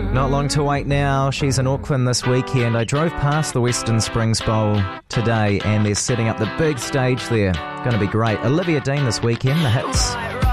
Not long to wait now. She's in Auckland this weekend. I drove past the Western Springs Bowl today and they're setting up the big stage there. Going to be great. Olivia Dean this weekend, the hits.